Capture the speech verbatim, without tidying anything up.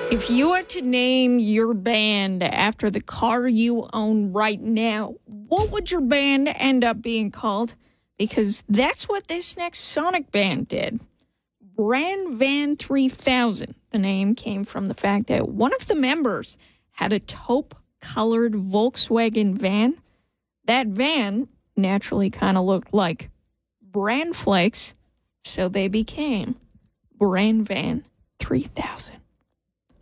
If you were to name your band after the car you own right now, what would your band end up being called? Because that's what this next Sonic band did. Brand Van three thousand. The name came from the fact that one of the members had a taupe-colored Volkswagen van. That van naturally kind of looked like bran flakes, so they became Brand Van three thousand.